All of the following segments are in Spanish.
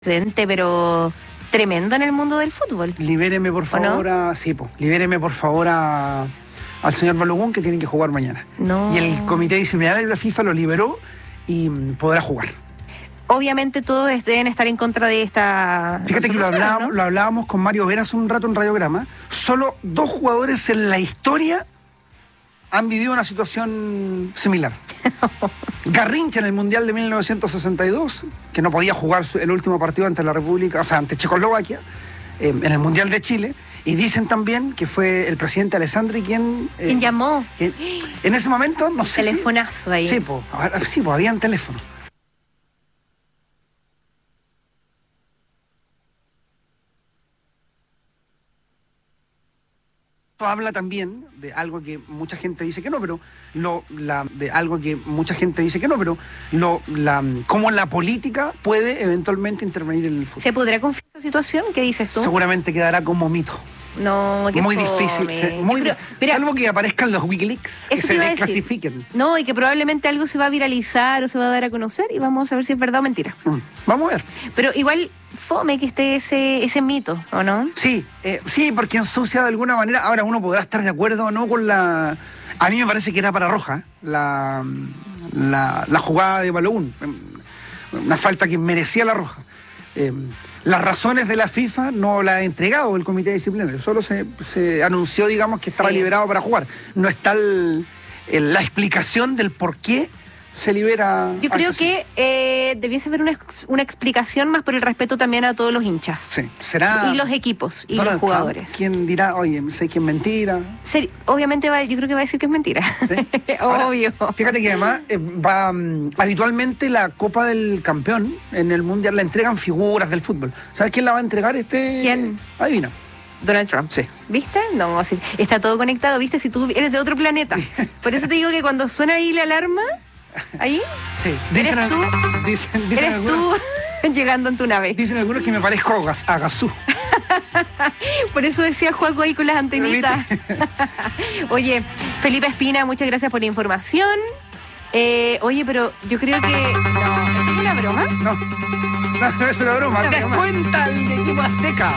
precedente, pero tremendo en el mundo del fútbol. Libéreme por favor no? libéreme por favor al señor Balogun, que tiene que jugar mañana. No. Y el comité disciplinario de la FIFA lo liberó y podrá jugar. Obviamente todos deben estar en contra de esta... Fíjate que lo hablábamos con Mario Vera hace un rato en Radiograma. Solo 2 jugadores en la historia han vivido una situación similar. Garrincha en el Mundial de 1962, que no podía jugar el último partido ante la República, o sea, ante Checoslovaquia, en el Mundial de Chile. Y dicen también que fue el presidente Alessandri quien llamó. En ese momento, no sé. Telefonazo ahí. Sí, habían teléfono. Habla también de algo que mucha gente dice que no, pero cómo la política puede eventualmente intervenir en el fútbol. ¿Se podrá confiar esa situación? ¿Qué dices tú? Seguramente quedará como mito. No, que muy difícil, salvo que aparezcan los Wikileaks, que se desclasifiquen. No, y que probablemente algo se va a viralizar o se va a dar a conocer y vamos a ver si es verdad o mentira. Vamos a ver. Pero igual fome que esté ese mito, ¿o no? Sí, porque ensucia de alguna manera. Ahora uno podrá estar de acuerdo o no con la... A mí me parece que era para roja la jugada de Balogun. Una falta que merecía la roja. Las razones de la FIFA no las ha entregado el comité disciplinario, solo se anunció, digamos, que estaba liberado para jugar. No está la explicación del por qué se libera. Yo creo que debiese haber una explicación más por el respeto también a todos los hinchas. Sí, será. Y los equipos y los jugadores. ¿Quién dirá, oye, sé que es mentira? Obviamente yo creo que va a decir que es mentira. ¿Sí? Obvio. Ahora, fíjate que además habitualmente la Copa del Campeón en el Mundial la entregan figuras del fútbol. ¿Sabes quién la va a entregar? ¿Quién? Adivina. Donald Trump. Sí. ¿Viste? No, sí, está todo conectado, ¿viste? Si tú eres de otro planeta. Por eso te digo que cuando suena ahí la alarma, ¿ahí? Sí. ¿Eres tú? ¿Eres algunos, tú llegando en tu nave? Dicen algunos que me parezco a Gazú. Por eso decía Juaco ahí con las antenitas. Oye, Felipe Espina, muchas gracias por la información. Oye, pero yo creo que... No, ¿esto es una broma? No es una broma. Descuenta el equipo azteca.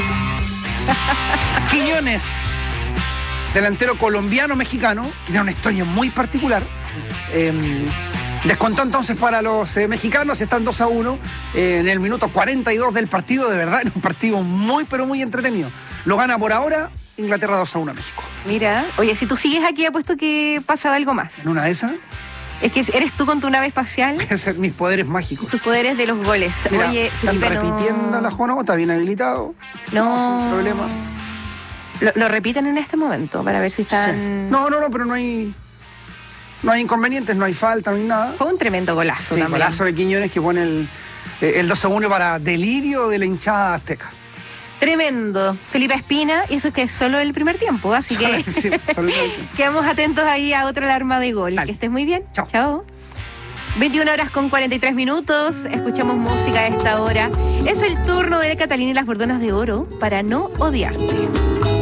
Quiñones, delantero colombiano-mexicano, que tiene una historia muy particular. Descontó entonces para los mexicanos, están 2-1 en el minuto 42 del partido. De verdad, es un partido muy, pero muy entretenido. Lo gana por ahora Inglaterra 2-1 a México. Mira, oye, si tú sigues aquí, apuesto que pasaba algo más. ¿En una de esas? Es que eres tú con tu nave espacial. Mis poderes mágicos. Tus poderes de los goles. Mira, oye, están Felipe, repitiendo la jornada, está bien habilitado. No, sin problema. Lo repiten en este momento para ver si están... Sí. No, pero no hay inconvenientes, no hay falta, no hay nada. Fue un tremendo golazo también. Golazo de Quiñones que pone el 2-1 para delirio de la hinchada azteca. Tremendo. Felipe Espina, y eso es que es solo el primer tiempo, así que sí, quedamos atentos ahí a otra alarma de gol. Dale. Que estés muy bien. Chao. 21:43, escuchamos música a esta hora. Es el turno de Catalina y las Bordonas de Oro para no odiarte.